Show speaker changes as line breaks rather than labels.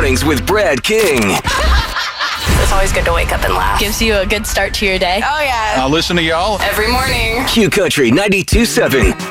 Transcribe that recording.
Mornings with Brad King.
It's always good to wake up and laugh.
Gives you a good start to your day.
Oh, yeah.
I'll listen to y'all
Every morning.
Q Country 92.7.